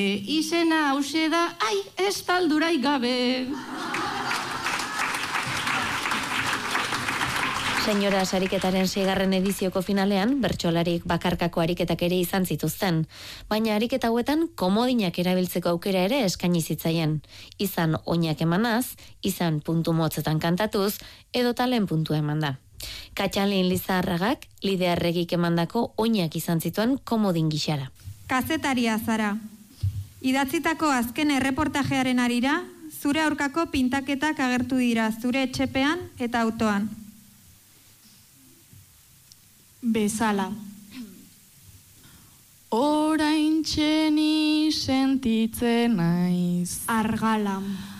Izena hause da, ai, ez taldurai gabe. Senyora ariketaren 6. edizioko finalean, bertsolarik bakarkako ariketak ere izan zituzten. Baina ariketa hauetan komodinak erabiltzeko aukera ere eskaini zitzaien. Izan oinak emanaz, izan puntu motzetan kantatuz, edo talen puntu emanda. Katxalin Lizarragak lidearregik emandako oinak izan zituen komodin gixara. Kazetaria zara. Idatzitako azken erreportajearen arira, zure aurkako pintaketak agertu dira zure etxepean eta autoan. Bezala. Oraintxe ni sentitzen naiz. Argala.